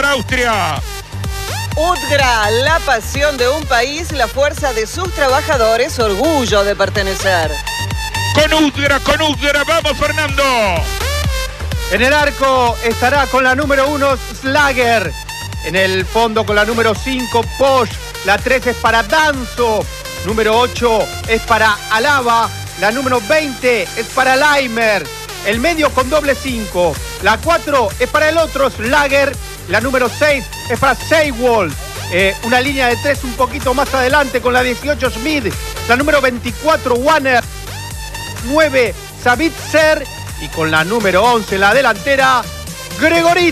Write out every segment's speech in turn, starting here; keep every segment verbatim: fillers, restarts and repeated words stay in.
Austria. Udgra, la pasión de un país, la fuerza de sus trabajadores, orgullo de pertenecer. Con Udgra, con Udgra, vamos Fernando. En el arco estará con la número uno Slager. En el fondo con la número cinco Posch. La tres es para Danzo. Número ocho es para Alaba. La número veinte es para Laimer. El medio con doble cinco. La cuatro es para el otro Slager. La número seis es para Seiwald. Eh, una línea de tres un poquito más adelante con la dieciocho Schmid. La número veinticuatro Wanner. nueve Savitzer. Y con la número once la delantera Gregoritz.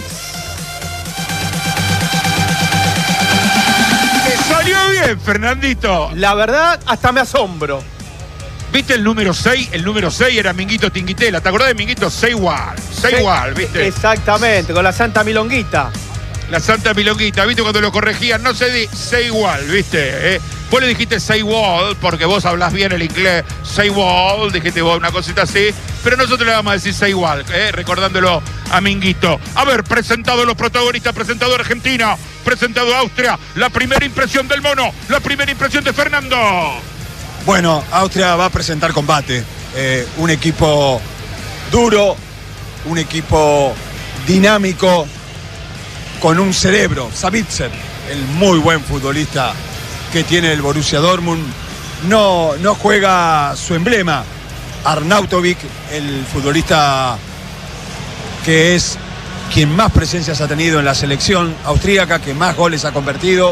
Te salió bien, Fernandito. La verdad, hasta me asombro. ¿Viste el número seis? El número seis era Minguito Tinguitela. ¿Te acordás de Minguito? Seiwald. Seiwald, ¿viste? Exactamente, con la Santa Milonguita. La Santa Milonguita, ¿viste? Cuando lo corregían, no se dice Seiwald, ¿viste? ¿Eh? Vos le dijiste Seiwald porque vos hablás bien el inglés. Seiwald, dijiste vos una cosita así. Pero nosotros le vamos a decir Seiwald, ¿eh? Recordándolo a Minguito. A ver, presentado los protagonistas, presentado Argentina, presentado Austria. La primera impresión del mono, la primera impresión de Fernando. Bueno, Austria va a presentar combate. Eh, un equipo duro, un equipo dinámico, con un cerebro. Savitzer, el muy buen futbolista que tiene el Borussia Dortmund, no, no juega su emblema. Arnautovic, el futbolista que es quien más presencias ha tenido en la selección austríaca, que más goles ha convertido,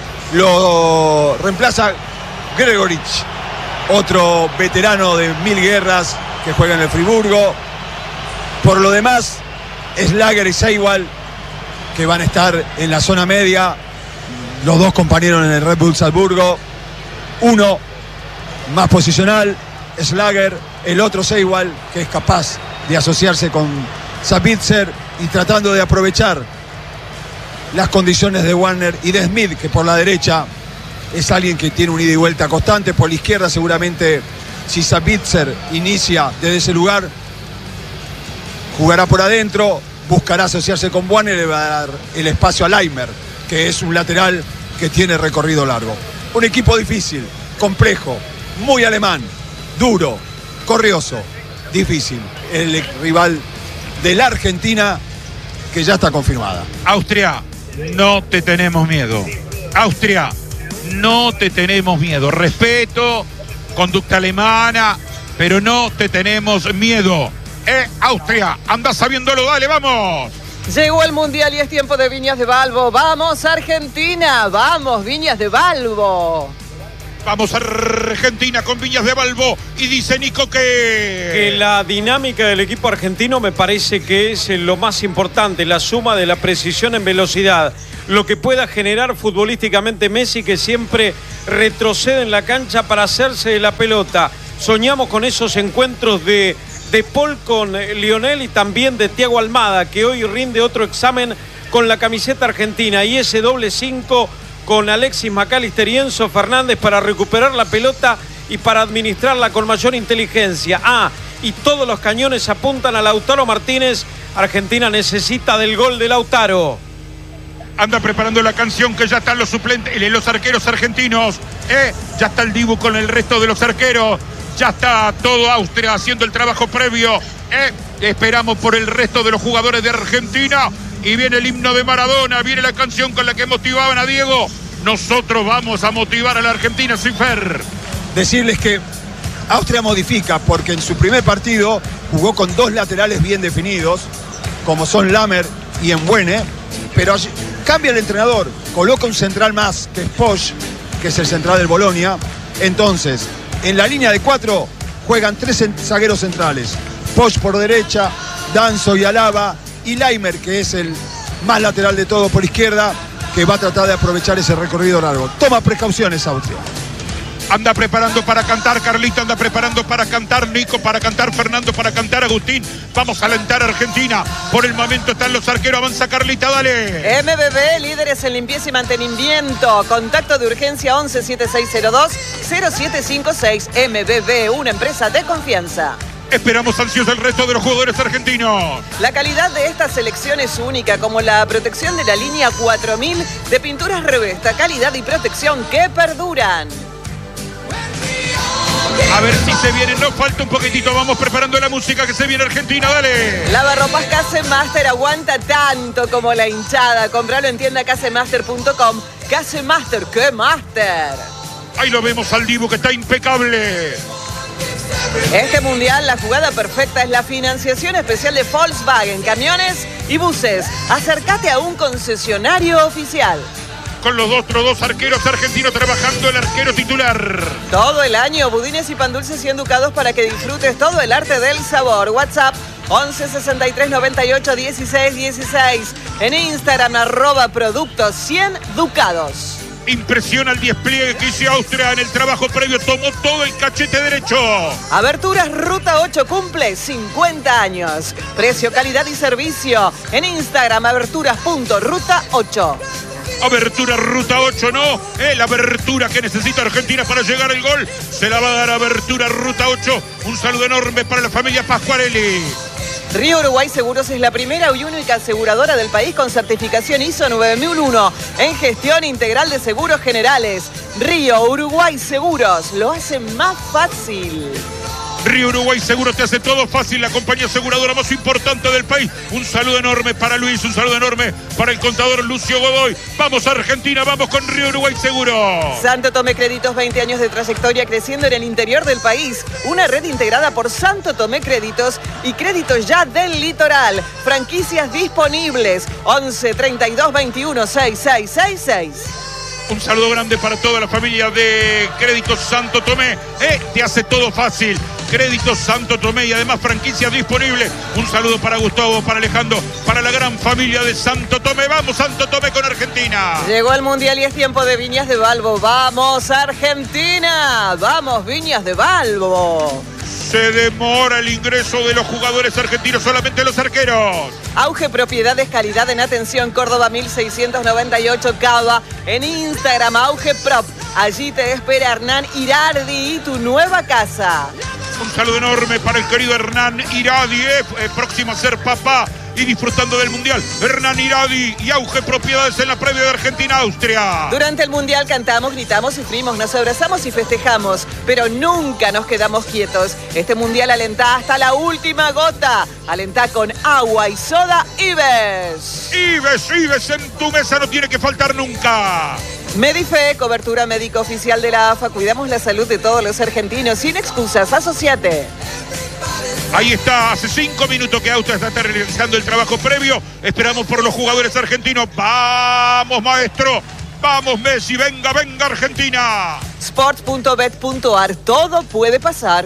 lo reemplaza Gregoritz, otro veterano de mil guerras que juega en el Friburgo. Por lo demás, Slager y Seiwald, que van a estar en la zona media, los dos compañeros en el Red Bull Salzburgo. Uno más posicional, Slager, el otro Seiwald, que es capaz de asociarse con Savitzer y tratando de aprovechar las condiciones de Wanner y de Schmid, que por la derecha es alguien que tiene un ida y vuelta constante. Por la izquierda seguramente, si Savitzer inicia desde ese lugar, jugará por adentro, buscará asociarse con Wanner y le va a dar el espacio a Laimer, que es un lateral que tiene recorrido largo. Un equipo difícil, complejo, muy alemán, duro, corrioso, difícil. El rival de la Argentina, que ya está confirmada. Austria, no te tenemos miedo. Austria, no te tenemos miedo. Respeto, conducta alemana, pero no te tenemos miedo. Eh, Austria, anda sabiéndolo, dale, vamos. Llegó el Mundial y es tiempo de Viñas de Balbo. ¡Vamos, Argentina! ¡Vamos, Viñas de Balbo! Vamos a Argentina con Viñas de Balbo. Y dice Nico que... Que la dinámica del equipo argentino me parece que es lo más importante. La suma de la precisión en velocidad. Lo que pueda generar futbolísticamente Messi, que siempre retrocede en la cancha para hacerse de la pelota. Soñamos con esos encuentros de... de Paul con Lionel y también de Thiago Almada, que hoy rinde otro examen con la camiseta argentina, y ese doble cinco con Alexis McAllister y Enzo Fernández para recuperar la pelota y para administrarla con mayor inteligencia. Ah, y todos los cañones apuntan a Lautaro Martínez. Argentina necesita del gol de Lautaro. Anda preparando la canción, que ya están los suplentes, los arqueros argentinos. ¿eh? Ya está el Dibu con el resto de los arqueros. Ya está todo Austria haciendo el trabajo previo. ¿eh? Esperamos por el resto de los jugadores de Argentina. Y viene el himno de Maradona. Viene la canción con la que motivaban a Diego. Nosotros vamos a motivar a la Argentina, Cifer. Decirles que Austria modifica, porque en su primer partido jugó con dos laterales bien definidos, como son Lamer y Embuene, pero cambia el entrenador. Coloca un central más, que es Posch, que es el central del Bolonia. Entonces, en la línea de cuatro juegan tres zagueros centrales. Posch por derecha, Danzo y Alaba, y Laimer, que es el más lateral de todo por izquierda, que va a tratar de aprovechar ese recorrido largo. Toma precauciones, Austria. Anda preparando para cantar Carlito, anda preparando para cantar Nico, para cantar Fernando, para cantar Agustín. Vamos a alentar a Argentina. Por el momento están los arqueros, avanza Carlita, dale. M B B, líderes en limpieza y mantenimiento. Contacto de urgencia once, setenta y seis cero dos, cero siete cinco seis. M B B, una empresa de confianza. Esperamos ansiosos el resto de los jugadores argentinos. La calidad de esta selección es única, como la protección de la línea cuatro mil de pinturas Revesta. Calidad y protección que perduran. A ver si se viene, nos falta un poquitito. Vamos preparando la música que se viene Argentina, dale. Lavarropas Casemaster aguanta tanto como la hinchada. Compralo en tienda casemaster punto com. Casemaster, ¡qué master! Ahí lo vemos al Dibu que está impecable. Este mundial, la jugada perfecta es la financiación especial de Volkswagen, camiones y buses. Acércate a un concesionario oficial. Con los otros dos arqueros argentinos trabajando el arquero titular. Todo el año, budines y pan dulces y enducados para que disfrutes todo el arte del sabor. WhatsApp once sesenta y tres noventa y ocho dieciséis dieciséis. En Instagram, arroba productos cien ducados. Impresiona el despliegue que hizo Austria en el trabajo previo. Tomó todo el cachete derecho. Aberturas Ruta ocho cumple cincuenta años. Precio, calidad y servicio. En Instagram, aberturas punto ruta ocho. Abertura Ruta ocho, ¿no? Eh, la abertura que necesita Argentina para llegar al gol. Se la va a dar Abertura Ruta ocho. Un saludo enorme para la familia Pascuarelli. Río Uruguay Seguros es la primera y única aseguradora del país con certificación I S O nueve mil uno en gestión integral de seguros generales. Río Uruguay Seguros lo hace más fácil. Río Uruguay Seguro te hace todo fácil, la compañía aseguradora más importante del país. Un saludo enorme para Luis, un saludo enorme para el contador Lucio Godoy. Vamos a Argentina, vamos con Río Uruguay Seguro. Santo Tomé Créditos, veinte años de trayectoria creciendo en el interior del país. Una red integrada por Santo Tomé Créditos y Créditos Ya del Litoral. Franquicias disponibles. once treinta y dos veintiuno sesenta y seis sesenta y seis. Un saludo grande para toda la familia de Créditos Santo Tomé. Eh, te hace todo fácil. Créditos Santo Tomé y además franquicias disponibles. Un saludo para Gustavo, para Alejandro, para la gran familia de Santo Tomé. Vamos Santo Tomé con Argentina. Llegó el Mundial y es tiempo de Viñas de Balbo. ¡Vamos Argentina! ¡Vamos Viñas de Balbo! Se demora el ingreso de los jugadores argentinos, solamente los arqueros. Auge Propiedades, calidad en atención, Córdoba mil seiscientos noventa y ocho Cava. En Instagram, Auge Prop. Allí te espera Hernán Irardi y tu nueva casa. Un saludo enorme para el querido Hernán Iradi, eh, eh, próximo a ser papá y disfrutando del Mundial. Hernán Iradi y Auge Propiedades en la previa de Argentina-Austria. Durante el Mundial cantamos, gritamos, sufrimos, nos abrazamos y festejamos, pero nunca nos quedamos quietos. Este Mundial alentá hasta la última gota. Alentá con agua y soda Ives. Ives, Ives en tu mesa no tiene que faltar nunca. Medife, cobertura médica oficial de la A F A. Cuidamos la salud de todos los argentinos. Sin excusas, asociate. Ahí está, hace cinco minutos que Austria está realizando el trabajo previo. Esperamos por los jugadores argentinos. ¡Vamos, maestro! ¡Vamos, Messi! ¡Venga, venga, Argentina! Sports punto bet punto ar. Todo puede pasar.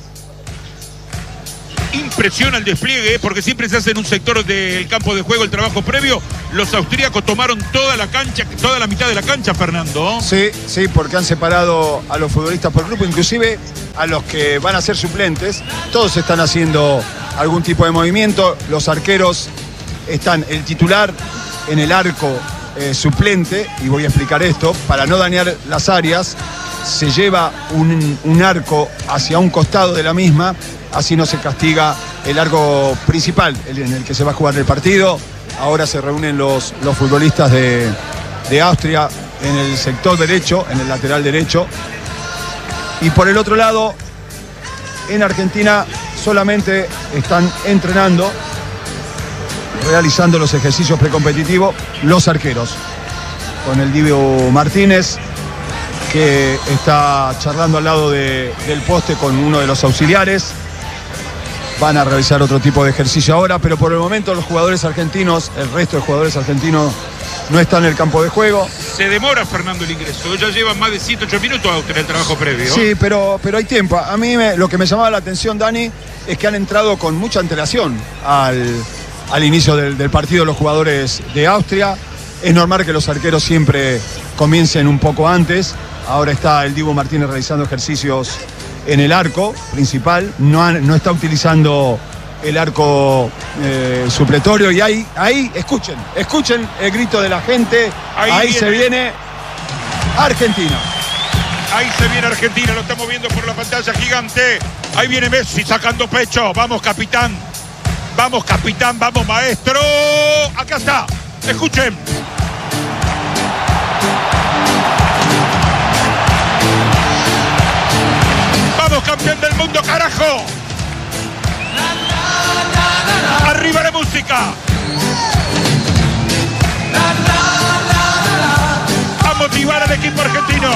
Impresiona el despliegue, porque siempre se hace en un sector del campo de juego el trabajo previo. Los austríacos tomaron toda la cancha, toda la mitad de la cancha, Fernando. Sí, sí, porque han separado a los futbolistas por grupo, inclusive a los que van a ser suplentes. Todos están haciendo algún tipo de movimiento. Los arqueros están, el titular en el arco eh, suplente, y voy a explicar esto, para no dañar las áreas, se lleva un, un arco hacia un costado de la misma. Así no se castiga el arco principal en el que se va a jugar el partido. Ahora se reúnen los, los futbolistas de, de Austria en el sector derecho, en el lateral derecho. Y por el otro lado, en Argentina solamente están entrenando, realizando los ejercicios precompetitivos, los arqueros. Con el Dibu Martínez, que está charlando al lado de, del poste con uno de los auxiliares. Van a realizar otro tipo de ejercicio ahora, pero por el momento los jugadores argentinos, el resto de jugadores argentinos no están en el campo de juego. Se demora, Fernando, el ingreso. Ya llevan más de siete, ocho minutos en el trabajo previo. Sí, pero, pero hay tiempo. A mí me, lo que me llamaba la atención, Dani, es que han entrado con mucha antelación al, al inicio del, del partido los jugadores de Austria. Es normal que los arqueros siempre comiencen un poco antes. Ahora está el Dibu Martínez realizando ejercicios en el arco principal, no, han, no está utilizando el arco eh, supletorio, y ahí, ahí, escuchen, escuchen el grito de la gente, ahí, ahí viene. Se viene Argentina. Ahí se viene Argentina, lo estamos viendo por la pantalla gigante. Ahí viene Messi sacando pecho. Vamos, capitán. Vamos, capitán. Vamos, maestro. Acá está. Escuchen. Vamos, campeón del mundo, carajo. Arriba la música. A motivar al equipo argentino.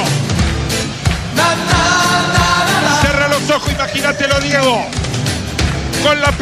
Cierra los ojos, imagínatelo, Diego. Con la